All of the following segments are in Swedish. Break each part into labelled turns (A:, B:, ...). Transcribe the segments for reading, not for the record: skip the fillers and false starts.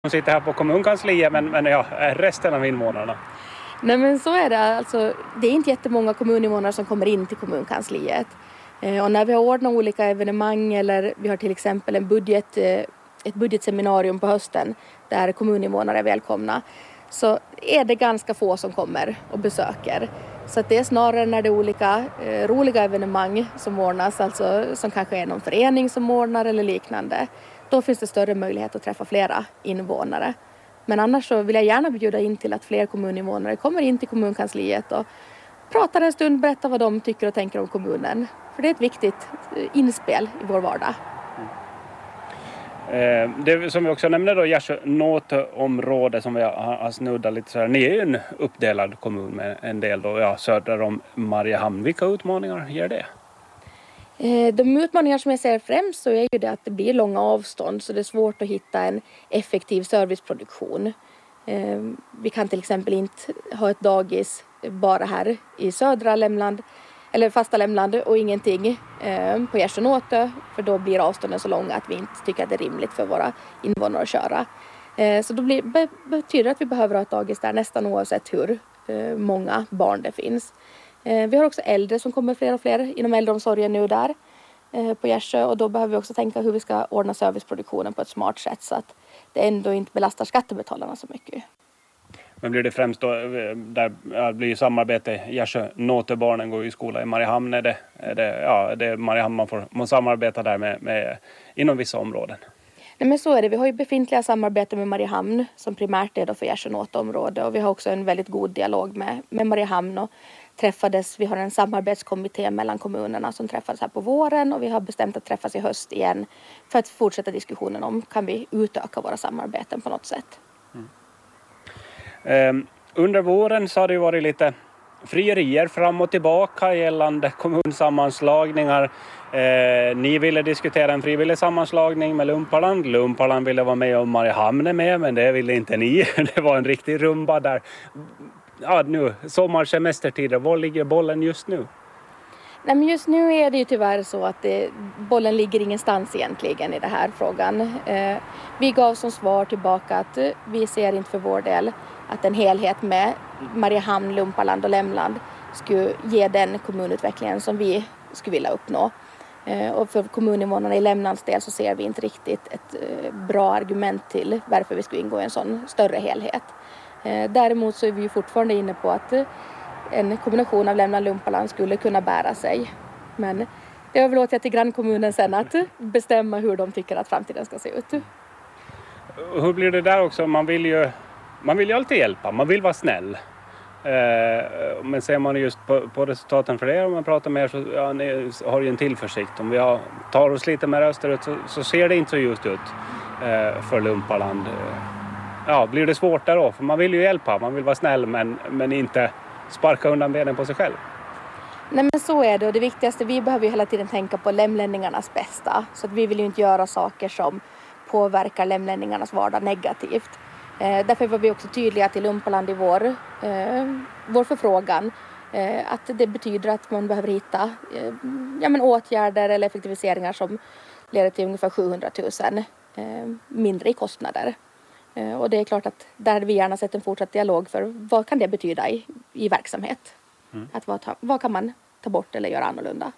A: som sitter här på kommunkansliet, men ja, resten av invånarna?
B: Nej, men så är det. Alltså, det är inte jättemånga kommuninvånare som kommer in till kommunkansliet. Och när vi har ordnat olika evenemang eller vi har till exempel ett budgetseminarium på hösten där kommuninvånare är välkomna, så är det ganska få som kommer och besöker. Så att det är snarare när det är olika roliga evenemang som ordnas, alltså som kanske är någon förening som ordnar eller liknande. Då finns det större möjlighet att träffa flera invånare. Men annars så vill jag gärna bjuda in till att fler kommuninvånare kommer in till kommunkansliet och pratar en stund, berättar vad de tycker och tänker om kommunen. För det är ett viktigt inspel i vår vardag.
A: Det som vi också nämnde då, Gärsjö Nåte-område som vi har snuddat lite så här. Ni är ju en uppdelad kommun med en del då, ja, söder om Mariehamn. Vilka utmaningar ger det?
B: De utmaningar som jag ser främst så är ju det att det blir långa avstånd, så det är svårt att hitta en effektiv serviceproduktion. Vi kan till exempel inte ha ett dagis bara här i södra Lämland eller fasta Lämland och ingenting på Gärsjö Nåte, för då blir avstånden så långa att vi inte tycker att det är rimligt för våra invånare att köra. Så då betyder det att vi behöver ha ett dagis där nästan oavsett hur många barn det finns. Vi har också äldre som kommer fler och fler inom äldreomsorgen nu där på Gärsjö, och då behöver vi också tänka hur vi ska ordna serviceproduktionen på ett smart sätt så att det ändå inte belastar skattebetalarna så mycket.
A: Men blir det främst då, där blir samarbete, Gärsjö Nåte-barnen går i skola i Mariehamn, är det Mariehamn man samarbetar där med inom vissa områden? Nej,
B: men så är det. Vi har ju befintliga samarbeten med Mariehamn som primärt är då för Gärsjö Nåte-område, och vi har också en väldigt god dialog med Mariehamn och vi har en samarbetskommitté mellan kommunerna som träffades här på våren, och vi har bestämt att träffas i höst igen för att fortsätta diskussionen om kan vi utöka våra samarbeten på något sätt.
A: Under våren så har det varit lite frierier fram och tillbaka gällande kommunsammanslagningar. Ni ville diskutera en frivillig sammanslagning med Lumpaland. Lumpaland ville vara med och Mariehamn är med, men det ville inte ni. Det var en riktig rumba där. Ja, nu sommarsemestertider, var ligger bollen just nu?
B: Nej, men just nu är det ju tyvärr så att bollen ligger ingenstans egentligen i den här frågan. Vi gav som svar tillbaka att vi ser inte för vår del att en helhet med Mariehamn, Lumpaland och Lämland skulle ge den kommunutvecklingen som vi skulle vilja uppnå. Och för kommuninvånarna i Lämlands del så ser vi inte riktigt ett bra argument till varför vi skulle ingå i en sån större helhet. Däremot så är vi ju fortfarande inne på att en kombination av Lämland och Lumpaland skulle kunna bära sig. Men det överlåter jag till grannkommunen sen att bestämma hur de tycker att framtiden ska se ut.
A: Hur blir det där också? Man vill ju alltid hjälpa, man vill vara snäll. Men ser man just på resultaten för det, om man pratar med er, så ni har ju en tillförsikt. Om vi tar oss lite mer österut så ser det inte så just ut för Lumpaland. Ja, blir det svårt där då? För man vill ju hjälpa, man vill vara snäll men inte sparka undan benen på sig själv.
B: Nej, men så är det, och det viktigaste, vi behöver ju hela tiden tänka på lämlänningarnas bästa. Så att vi vill ju inte göra saker som påverkar lämlänningarnas vardag negativt. Därför var vi också tydliga till Lumpaland i vår förfrågan att det betyder att man behöver hitta åtgärder eller effektiviseringar som leder till ungefär 700 000 mindre i kostnader. Och det är klart att där hade vi gärna sett en fortsatt dialog för vad kan det betyda i verksamhet. Att vad kan man ta bort eller göra annorlunda.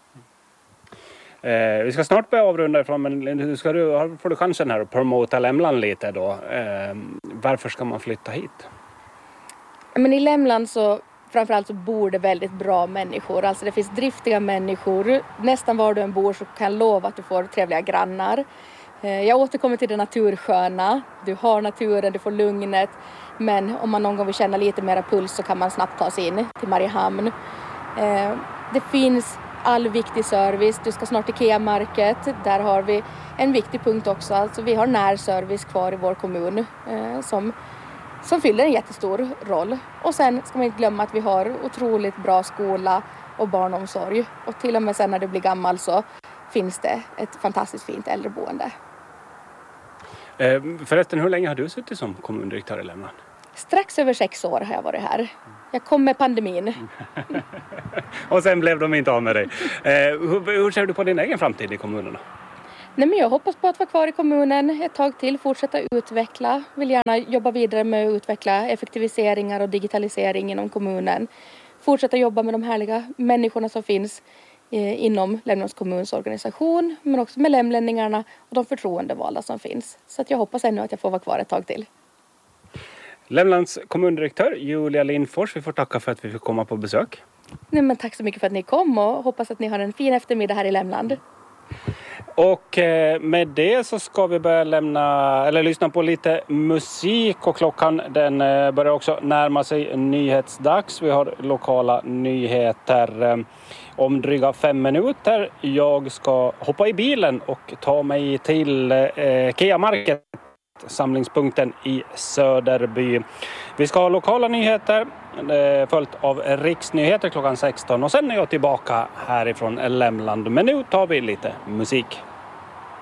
A: Vi ska snart börja avrunda ifrån, men nu får du chansen här att promota Lämland lite då. Varför ska man flytta hit?
B: Men i Lämland så framförallt så bor det väldigt bra människor. Alltså det finns driftiga människor. Nästan var du än bor så kan jag lova att du får trevliga grannar. Jag återkommer till det natursköna. Du har naturen, du får lugnet. Men om man någon gång vill känna lite mera puls så kan man snabbt ta sig in till Mariehamn. Det finns all viktig service. Du ska snart till Ikea-market. Där har vi en viktig punkt också. Alltså vi har närservice kvar i vår kommun som fyller en jättestor roll. Och sen ska man inte glömma att vi har otroligt bra skola och barnomsorg. Och till och med sen när du blir gammal så finns det ett fantastiskt fint äldreboende.
A: Förresten, hur länge har du suttit som kommundirektör i Lämland?
B: Strax över 6 år har jag varit här. Jag kom med pandemin.
A: Och sen blev de inte av med dig. Hur ser du på din egen framtid i kommunerna?
B: Nej, men jag hoppas på att vara kvar i kommunen ett tag till, fortsätta utveckla. Vill gärna jobba vidare med att utveckla effektiviseringar och digitalisering inom kommunen. Fortsätta jobba med de härliga människorna som finns inom Lämlands kommuns organisation, men också med lämlänningarna och de förtroendevalda som finns. Så att jag hoppas ännu att jag får vara kvar ett tag till.
A: Lämlands kommundirektör Julia Lindfors, vi får tacka för att vi fick komma på besök.
B: Nej, men tack så mycket för att ni kom och hoppas att ni har en fin eftermiddag här i Lämland.
A: Och med det så ska vi börja lyssna på lite musik, och klockan den börjar också närma sig nyhetsdags. Vi har lokala nyheter om dryga 5 minuter. Jag ska hoppa i bilen och ta mig till Kea Market, samlingspunkten i Söderby. Vi ska ha lokala nyheter följt av riksnyheter klockan 16, och sen är jag tillbaka härifrån Lämland. Men nu tar vi lite musik.